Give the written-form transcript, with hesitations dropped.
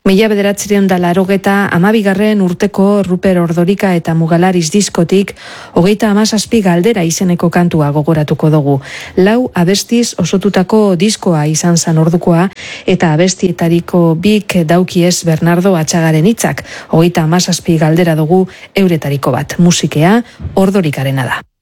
1982 urteko Ruper Ordorika eta Mugalaris diskotik 37 galdera izeneko kantua gogoratuko dugu. 4 abestiz osotutako diskoa izan zan ordukoa eta abestietariko bik daukiez Bernardo Atxagaren hitzak. 37 galdera dugu euretariko bat. Musikea Ordorikarena da.